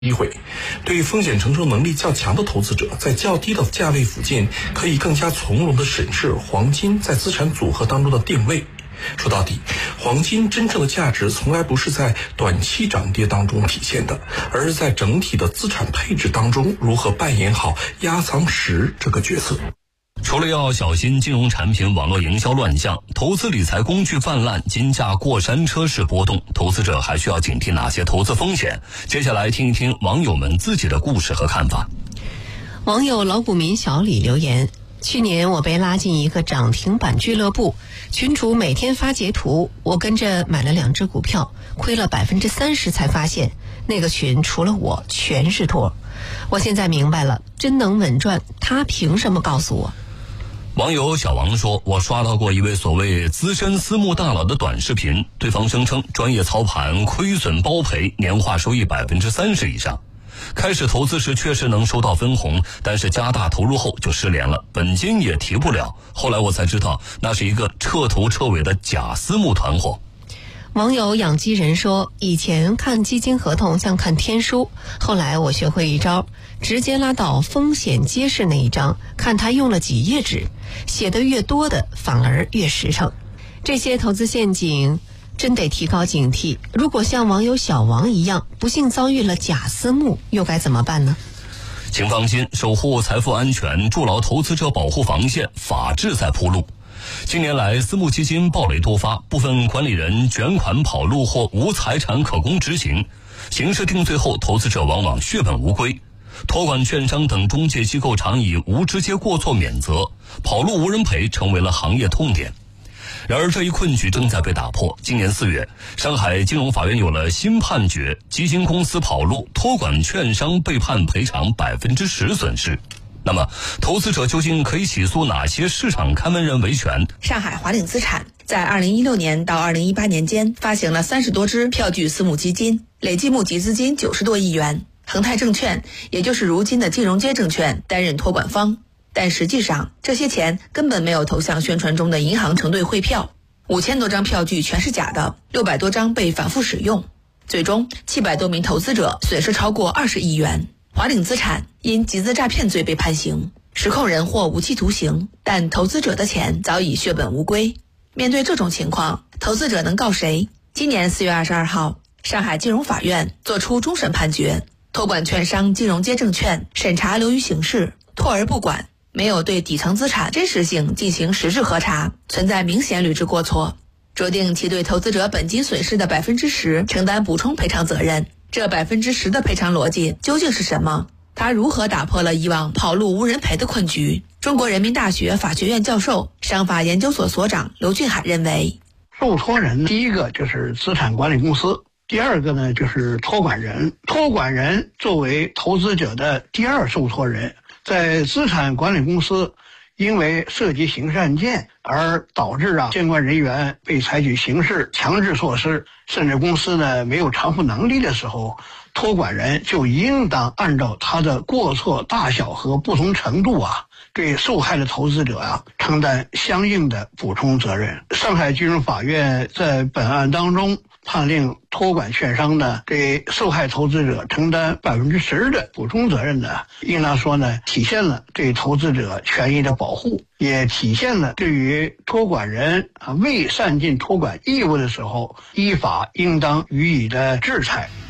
机会，对风险承受能力较强的投资者，在较低的价位附近，可以更加从容地审视黄金在资产组合当中的定位。说到底，黄金真正的价值从来不是在短期涨跌当中体现的，而是在整体的资产配置当中如何扮演好压舱石这个角色。 除了要小心金融产品网络营销乱象，投资理财工具泛滥，金价过山车式波动，投资者还需要警惕哪些投资风险？接下来听一听网友们自己的故事和看法。 网友老股民小李留言：去年我被拉进一个涨停板俱乐部，群主每天发截图，我跟着买了2只股票，亏了30%，才发现那个群除了我全是托。我现在明白了，真能稳赚，他凭什么告诉我？ 网友小王说，我刷到过一位所谓资深私募大佬的短视频，对方声称专业操盘，亏损包赔，年化收益30%以上。开始投资时确实能收到分红，但是加大投入后就失联了，本金也提不了。后来我才知道，那是一个彻头彻尾的假私募团伙。 网友养鸡人说，以前看基金合同像看天书，后来我学会一招，直接拉到风险揭示那一章，看他用了几页纸，写得越多的反而越实诚。这些投资陷阱真得提高警惕，如果像网友小王一样不幸遭遇了假私募，又该怎么办呢？ 请放心，守护财富安全，筑牢投资者保护防线，法治在铺路。近年来，私募基金暴雷多发，部分管理人卷款跑路或无财产可供执行，刑事定罪后，投资者往往血本无归。托管券商等中介机构常以无直接过错免责，跑路无人赔成为了行业痛点。然而这一困局正在被打破。今年4月，上海金融法院有了新判决，基金公司跑路，托管券商被判赔偿10%损失。那么投资者究竟可以起诉哪些市场看门人维权？ 上海华鼎资产在2016年到2018年间发行了30多只票据私募基金，累计募集资金90多亿元。恒泰证券，也就是如今的金融街证券，担任托管方，但实际上这些钱根本没有投向宣传中的银行承兑汇票，5000多张票据全是假的，600多张被反复使用，最终700多名投资者损失超过20亿元。华鼎资产因集资诈骗罪被判刑，实控人获无期徒刑，但投资者的钱早已血本无归。面对这种情况，投资者能告谁？今年4月22号，上海金融法院作出终审判决，托管券商金融街证券审查流于形式，托而不管，没有对底层资产真实性进行实质核查，存在明显履职过错，酌定其对投资者本金损失的10%承担补充赔偿责任。这10%的赔偿逻辑究竟是什么？它如何打破了以往跑路无人赔的困局？中国人民大学法学院教授、商法研究所所长刘俊海认为， 受托人第一个就是资产管理公司，第二个呢就是托管人。托管人作为投资者的第二受托人，在资产管理公司因为涉及刑事案件而导致监管人员被采取刑事强制措施，甚至公司呢没有偿付能力的时候，托管人就应当按照他的过错大小和不同程度对受害的投资者承担相应的补充责任。上海金融法院在本案当中判令托管券商呢给受害投资者承担10%的补充责任呢，应当说呢体现了对投资者权益的保护，也体现了对于托管人未善尽托管义务的时候，依法应当予以的制裁。